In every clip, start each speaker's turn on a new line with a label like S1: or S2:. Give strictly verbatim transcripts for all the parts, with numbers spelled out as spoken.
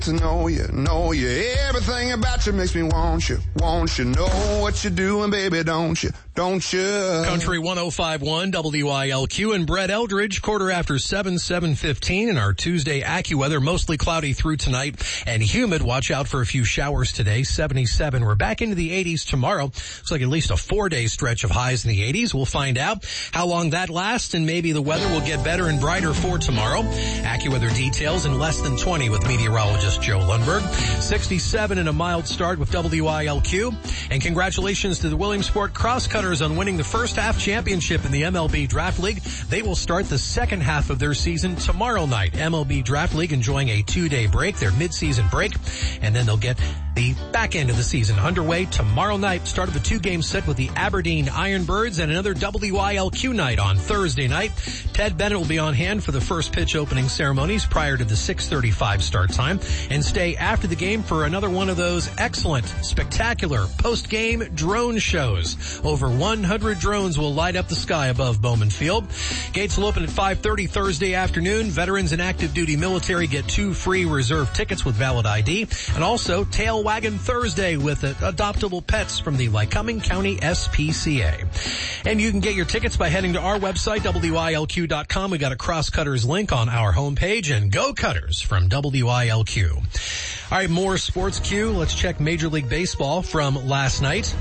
S1: to know you, know you. Everything about you makes me want you, want you. Know what you're doing, baby, don't you, don't you?
S2: Country one oh five point one W I L Q and Brett Eldridge, quarter after seven, seven fifteen in our Tuesday AccuWeather. Mostly cloudy through tonight and humid. Watch out for a few showers today. seventy-seven. We're back into the eighties tomorrow. Looks like at least a four-day stretch of highs in the eighties. We'll find out how long that lasts, and maybe the weather will get better and brighter for tomorrow. AccuWeather details in less than twenty with meteorologist Joe Lundberg. sixty-seven and a mild start with W I L Q. And congratulations to the Williamsport Crosscutters on winning the first half championship in the M L B Draft League. They will start the second half of their season tomorrow night. M L B Draft League enjoying a two-day break, their mid-season break, and then they'll get the back end of the season underway tomorrow night. Start of a two-game set with the Aberdeen Ironbirds and another W I L Q night on Thursday night. Ted Bennett will be on hand for the first pitch opening ceremonies prior to the six thirty-five start time, and stay after the game for another one of those excellent, spectacular post-game drone shows. Over one hundred drones will light up the sky above Bowman Field. Gates will open at five thirty Thursday afternoon. Veterans and active duty military get two free reserve tickets with valid I D, and also Tail Wagon Thursday with uh, adoptable pets from the Lycoming County S P C A. And you can get your tickets by heading to our website, W I L Q dot com. We got a Crosscutters link on our homepage, and go Cutters from W I L Q. All right, more sports Q. Let's check Major League Baseball from last night.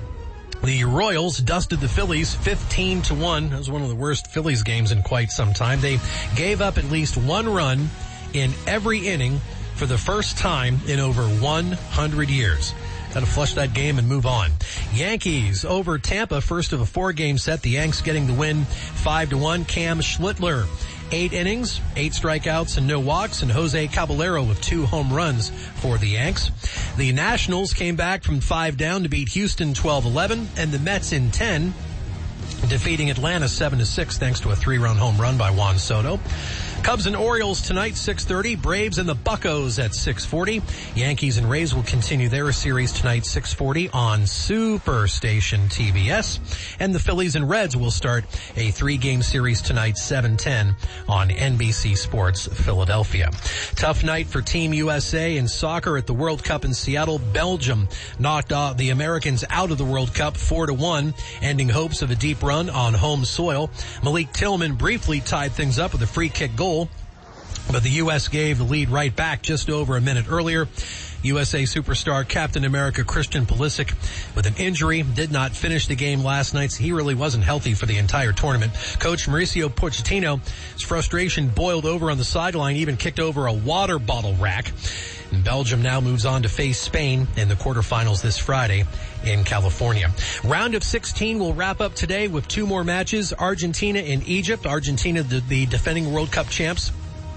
S2: The Royals dusted the Phillies fifteen to one. That was one of the worst Phillies games in quite some time. They gave up at least one run in every inning for the first time in over one hundred years. Got to flush that game and move on. Yankees over Tampa, first of a four-game set. The Yanks getting the win five to one. Cam Schlittler, eight innings, eight strikeouts and no walks, and Jose Caballero with two home runs for the Yanks. The Nationals came back from five down to beat Houston twelve eleven, and the Mets in ten, defeating Atlanta seven to six thanks to a three-run home run by Juan Soto. Cubs and Orioles tonight, six thirty. Braves and the Buccos at six forty. Yankees and Rays will continue their series tonight, six forty on Superstation T V S. And the Phillies and Reds will start a three-game series tonight, seven ten on N B C Sports Philadelphia. Tough night for Team U S A in soccer at the World Cup in Seattle. Belgium knocked out the Americans out of the World Cup four to one, ending hopes of a deep run on home soil. Malik Tillman briefly tied things up with a free kick goal, but the U S gave the lead right back just over a minute earlier. U S A superstar Captain America Christian Pulisic with an injury did not finish the game last night, so he really wasn't healthy for the entire tournament. Coach Mauricio Pochettino's frustration boiled over on the sideline, even kicked over a water bottle rack. And Belgium now moves on to face Spain in the quarterfinals this Friday in California. Round of sixteen will wrap up today with two more matches. Argentina and Egypt. Argentina, the, the defending World Cup champs.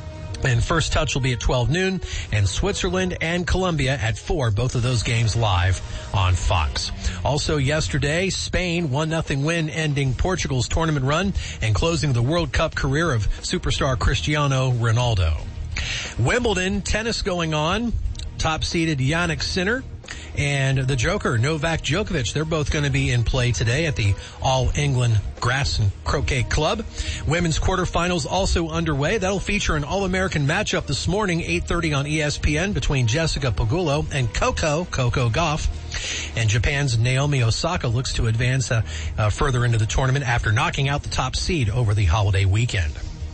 S2: And first touch will be at twelve noon, and Switzerland and Colombia at four, both of those games live on Fox. Also yesterday, Spain one nothing win, ending Portugal's tournament run and closing the World Cup career of superstar Cristiano Ronaldo. Wimbledon tennis going on. Top-seeded Jannik Sinner and the Joker, Novak Djokovic, they're both going to be in play today at the All-England Grass and Croquet Club. Women's quarterfinals also underway. That'll feature an All-American matchup this morning, eight thirty on E S P N, between Jessica Pegula and Coco, Coco Gauff. And Japan's Naomi Osaka looks to advance uh, uh, further into the tournament after knocking out the top seed over the holiday weekend.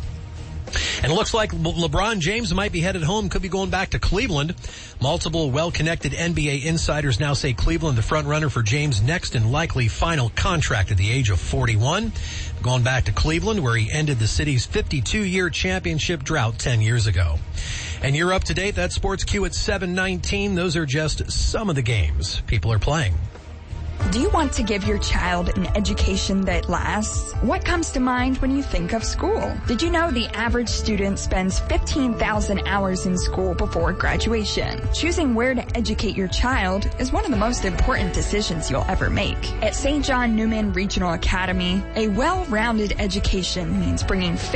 S2: And it looks like LeBron James might be headed home, could be going back to Cleveland. Multiple well-connected N B A insiders now say Cleveland the front runner for James' next and likely final contract at the age of forty-one. Going back to Cleveland, where he ended the city's fifty-two-year championship drought ten years ago. And you're up to date. That's Sports Q at seven nineteen. Those are just some of the games people are playing.
S3: Do you want to give your child an education that lasts? What comes to mind when you think of school? Did you know the average student spends fifteen thousand hours in school before graduation? Choosing where to educate your child is one of the most important decisions you'll ever make. At Saint John Newman Regional Academy, a well-rounded education means bringing